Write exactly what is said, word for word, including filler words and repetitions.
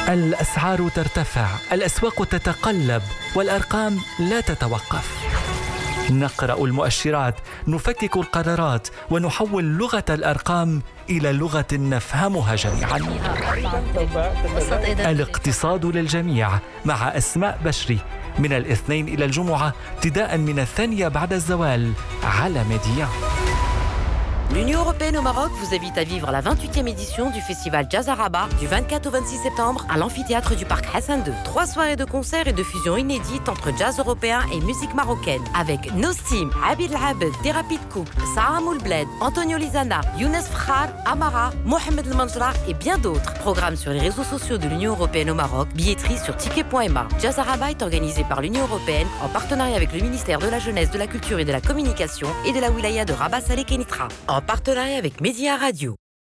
الأسعار ترتفع، الأسواق تتقلب، والأرقام لا تتوقف. نقرأ المؤشرات، نفكك القرارات، ونحول لغة الأرقام إلى لغة نفهمها جميعا. الاقتصاد للجميع مع أسماء بشري، من الاثنين إلى الجمعة ابتداء من الثانية بعد الزوال على ميديا. L'Union européenne au Maroc vous invite à vivre la vingt-huitième édition du festival Jazz à Rabat du vingt-quatre au vingt-six septembre à l'amphithéâtre du Parc Hassan deux. Trois soirées de concerts et de fusions inédites entre jazz européen et musique marocaine avec Nostim, Abid Labed, Thérapie de couple, Sahamoul Bled, Antonio Lizana, Younes Fkhar, Amara, Mohamed El Manjra et bien d'autres. Programme sur les réseaux sociaux de l'Union européenne au Maroc, billetterie sur ticket point m a. Jazz à Rabat est organisé par l'Union européenne en partenariat avec le ministère de la Jeunesse, de la Culture et de la Communication et de la wilaya de Rabat Salé Kenitra. En partenariat avec Média Radio.